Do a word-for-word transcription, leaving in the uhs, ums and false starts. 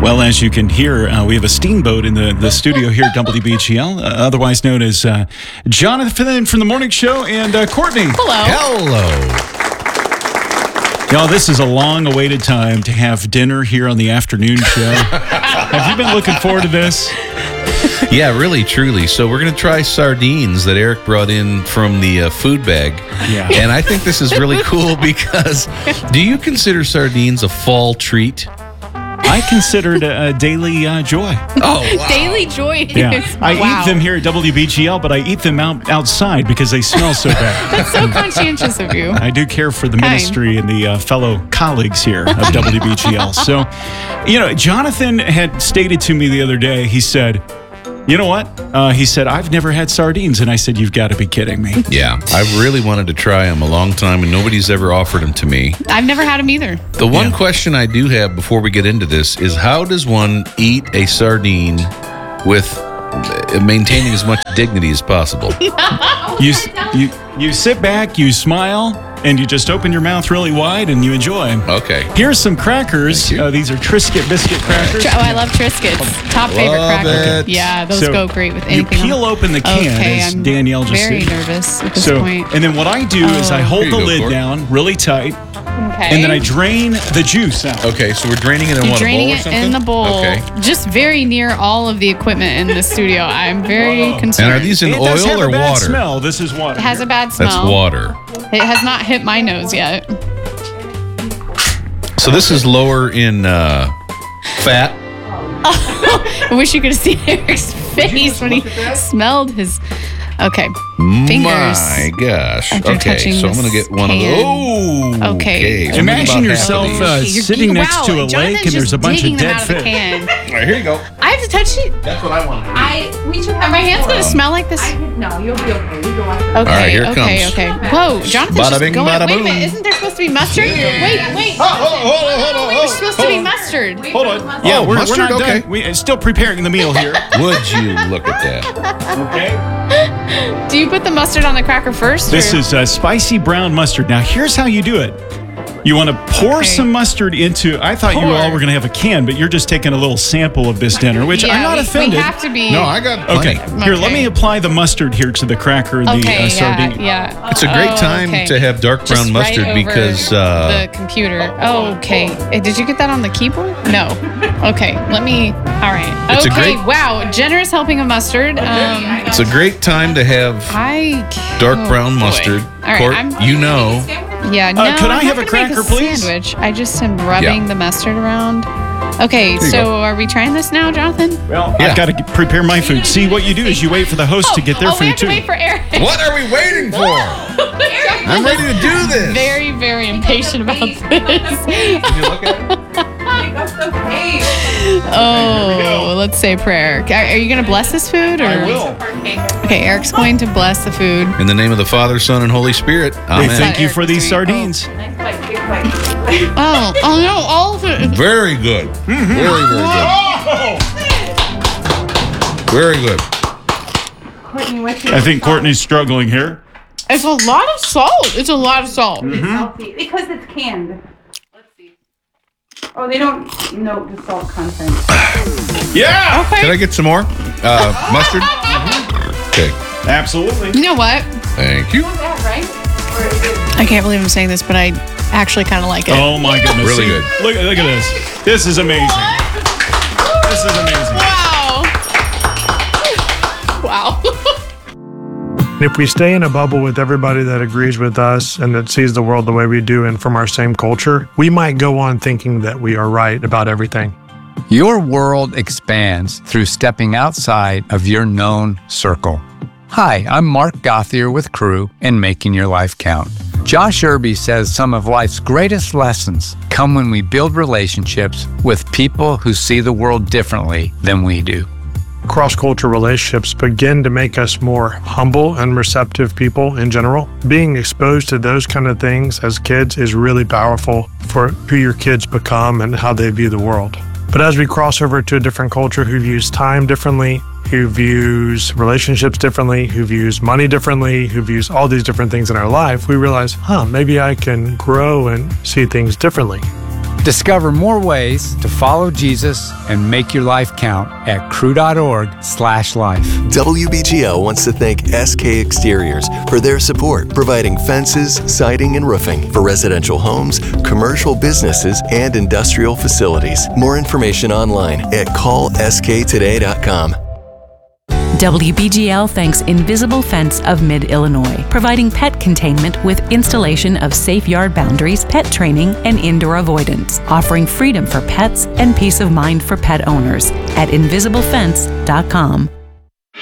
Well, as you can hear, uh, we have a steamboat in the, the studio here at W B G L, uh, otherwise known as uh, Jonathan from the Morning Show and uh, Courtney. Hello. Hello. Y'all, this is a long-awaited time to have dinner here on the afternoon show. Have you been looking forward to this? Yeah, really, truly. So we're going to try sardines that Eric brought in from the uh, food bag. Yeah. And I think this is really cool because do you consider sardines a fall treat? I consider it a, a daily uh, joy. Oh, wow. Daily joy. Yeah, I Wow. eat them here at W B G L, but I eat them out outside because they smell so bad. That's so conscientious of you. I do care for the Kind. ministry and the uh, fellow colleagues here of W B G L. So, you know, Jonathan had stated to me the other day, he said, you know what? Uh, he said, I've never had sardines. And I said, you've got to be kidding me. Yeah, I've really wanted to try them a long time, and nobody's ever offered them to me. I've never had them either. The one Yeah. question I do have before we get into this is how does one eat a sardine with uh, maintaining as much dignity as possible? You, you, you sit back, you smile, and you just open your mouth really wide and you enjoy. Okay. Here's some crackers. Thank you. Uh, these are Triscuit biscuit crackers. Oh, I love Triscuits. Top favorite Love cracker. it. Yeah, those So, go great with You anything. peel open the can, Okay, as I'm Danielle just very said. nervous at this So, point. and then what I do is I Oh. hold Here the you go, lid Court. down really tight, Okay. and then I drain the juice out. Okay, so we're draining it in You're what, a draining bowl or it something? in the bowl, Okay. just very near all of the equipment in the studio. I'm very concerned. And are these in It does oil have or a bad water? smell. This is water. It has a bad smell. That's water. It has not hit my nose yet. So this is lower in uh, fat. I wish you could have seen Eric's face when he smelled his. Okay, fingers. My gosh. After Okay, touching so I'm going to this get one can. of those. Oh, Okay. so I'm Imagine about half of yourself these. uh, You're- sitting next wow, to a Jonathan's lake and there's just a bunch digging of them dead out of the fish. can. All right, here you go. I have to touch it. That's what I want to do. I we took Are my hands gonna Um, smell like this? I could, no, you'll be okay. We go after. Okay, All right, here it okay, comes. okay. Whoa, Jonathan's Bada just bing, going. bada Wait a boom. minute, isn't there supposed to be mustard? Wait, wait. Oh, hold on, hold on, hold on. There's supposed to be mustard. Hold on. Yeah, Oh, we're, mustard? we're not Okay. done. We're still preparing the meal here. Would you look at that? Okay. Do you put the mustard on the cracker first? This or- is uh, spicy brown mustard. Now, here's how you do it. You want to pour Okay. some mustard into. I thought you Pour. all were going to have a can, but you're just taking a little sample of this dinner, which yeah, I'm not we, offended. We have to be. No, I got Okay, plenty. here, let Okay. me apply the mustard here to the cracker and the Okay, uh, yeah, sardine. yeah. It's a great Oh, time okay. to have dark brown Just mustard right over because uh, the computer. Oh, okay. Eh, Did you get that on the keyboard? No. Okay. Let me. All right. It's a okay. great- Wow. Generous helping of mustard. Um, it's a great time to have I. dark oh, brown boy. mustard. All right. Court, I'm, you know. yeah. No. could I I'm have not a gonna make cracker, please? Sandwich. I just am rubbing Yeah. the mustard around. Okay. you So go. are we trying this now, Jonathan? Well, Yeah. I've got to prepare my food. See, what you do is you wait for the host to get their oh, we food have to too. wait for Eric. What are we waiting for? I'm ready to do this. Very, very impatient about this. Can you look at it? Oh, let's say prayer. Are, are you going to bless this food? Or? I will. Okay, Eric's going to bless the food. In the name of the Father, Son, and Holy Spirit. Hey, Amen. thank you Eric for these three. sardines. Oh, oh no, all of it. Very good. Very, very good. Very good. Courtney, what's your I think Courtney's struggling here. It's a lot of salt. It's a lot of salt. salty because it's canned. Let's see. Oh, they don't note the salt content. Yeah, Okay. Can I get some more? Uh, mustard? Okay. absolutely. You know what? Thank you. That right? I can't believe I'm saying this, but I actually kind of like it. Oh my goodness! Really See, good. Look, look at this. This is amazing. This is amazing. Wow. Wow. If we stay in a bubble with everybody that agrees with us and that sees the world the way we do and from our same culture, we might go on thinking that we are right about everything. Your world expands through stepping outside of your known circle. Hi, I'm Mark Gothier with Crew and Making Your Life Count. Josh Irby says some of life's greatest lessons come when we build relationships with people who see the world differently than we do. Cross-cultural relationships begin to make us more humble and receptive people in general. Being exposed to those kind of things as kids is really powerful for who your kids become and how they view the world. But as we cross over to a different culture who views time differently, who views relationships differently, who views money differently, who views all these different things in our life, we realize, huh, maybe I can grow and see things differently. Discover more ways to follow Jesus and make your life count at crew.org slash life. W B G L wants to thank S K Exteriors for their support, providing fences, siding, and roofing for residential homes, commercial businesses, and industrial facilities. More information online at call s k today dot com. W B G L thanks Invisible Fence of Mid-Illinois, providing pet containment with installation of safe yard boundaries, pet training, and indoor avoidance, offering freedom for pets and peace of mind for pet owners at invisible fence dot com.